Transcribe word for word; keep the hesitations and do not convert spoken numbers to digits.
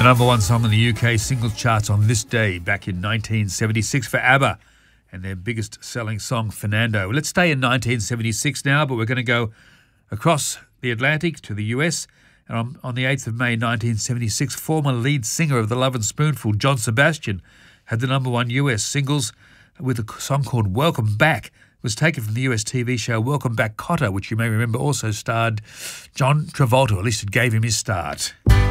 number one song on the U K singles charts on this day back in nineteen seventy-six for ABBA and their biggest selling song, Fernando. Let's stay in nineteen seventy-six now, but we're going to go across the Atlantic to the U S. And on, on the eighth of May nineteen seventy-six, former lead singer of the Love and Spoonful, John Sebastian, had the number one U S singles with a song called Welcome Back. It was taken from the U S T V show Welcome Back, Kotter, which you may remember also starred John Travolta, or at least it gave him his start.